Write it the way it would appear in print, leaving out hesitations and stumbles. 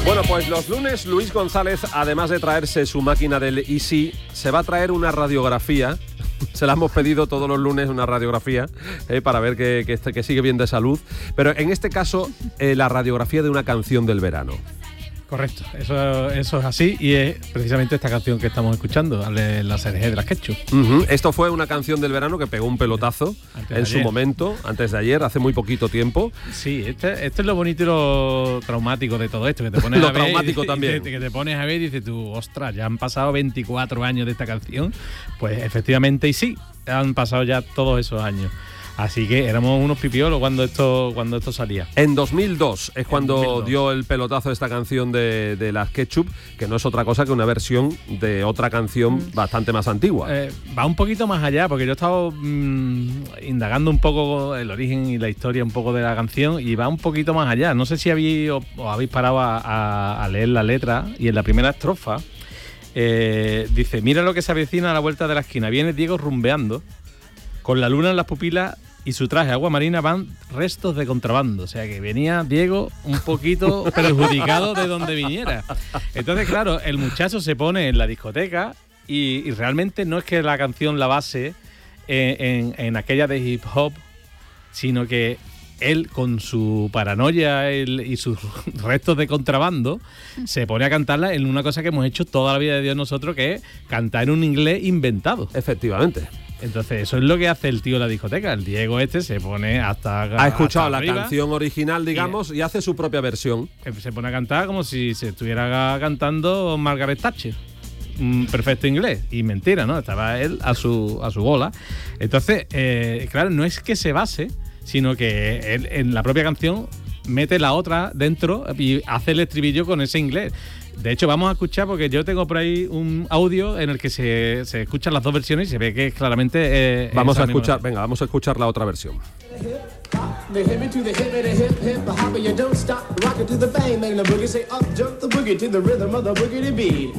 Bueno, pues los lunes Luis González, además de traerse su máquina del Easy, se va a traer una radiografía. Se la hemos pedido todos los lunes, una radiografía, para ver que sigue bien de salud. Pero en este caso, la radiografía de una canción del verano. Correcto, eso es así, y es precisamente esta canción que estamos escuchando, La CNG de las Ketchup. Esto fue una canción del verano que pegó un pelotazo en su momento, antes de ayer, hace muy poquito tiempo. Sí, esto es lo bonito y lo traumático de todo esto, que te pones lo a ver, traumático también. Que te pones a ver y dices tú, ostras, ya han pasado 24 años de esta canción. Pues efectivamente, y sí, han pasado ya todos esos años. Así que éramos unos pipiolos cuando esto salía. En 2002 es cuando dio el pelotazo esta canción de las Ketchup, que no es otra cosa que una versión de otra canción bastante más antigua. Va un poquito más allá, porque yo he estado indagando un poco el origen y la historia un poco de la canción, y va un poquito más allá. No sé si habéis parado a leer la letra, y en la primera estrofa dice: mira lo que se avecina a la vuelta de la esquina, viene Diego rumbeando, con la luna en las pupilas y su traje agua marina van restos de contrabando. O sea que venía Diego un poquito perjudicado de donde viniera. Entonces, claro, el muchacho se pone en la discoteca y realmente no es que la canción la base en aquella de hip hop, sino que él, con su paranoia y sus restos de contrabando, se pone a cantarla en una cosa que hemos hecho toda la vida de Dios nosotros, que es cantar en un inglés inventado. Efectivamente. Entonces eso es lo que hace el tío en la discoteca. El Diego se pone hasta ha escuchado hasta la arriba, canción original, digamos, y hace su propia versión. Se pone a cantar como si se estuviera cantando Margaret Thatcher. Perfecto inglés. Y mentira, ¿no? Estaba él a su bola. Entonces, claro, no es que se base, sino que él en la propia canción mete la otra dentro y hace el estribillo con ese inglés. De hecho, vamos a escuchar, porque yo tengo por ahí un audio en el que se escuchan las dos versiones y se ve que es claramente... vamos a escuchar la otra versión. The hip to the hip, the hip hip, the hopper, you don't stop, rock it to the bang bang, the boogie say up jump the boogie to the rhythm of the boogie beat.